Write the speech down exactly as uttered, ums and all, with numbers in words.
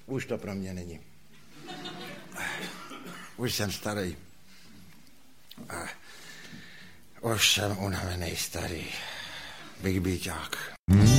Už to pro mě není. Už jsem starý. Už jsem unavený starý. Big Bíťák.